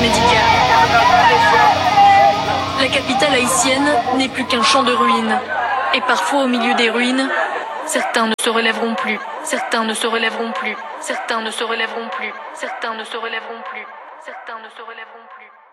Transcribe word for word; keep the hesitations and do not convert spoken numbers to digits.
médicale. La capitale haïtienne n'est plus qu'un champ de ruines. Et parfois, au milieu des ruines, certains ne se relèveront plus. Certains ne se relèveront plus. Certains ne se relèveront plus. Certains ne se relèveront plus. Certains ne se relèveront plus.